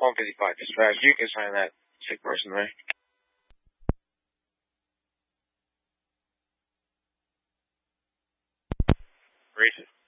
155 dispatch. You can sign that sick person there. Racist.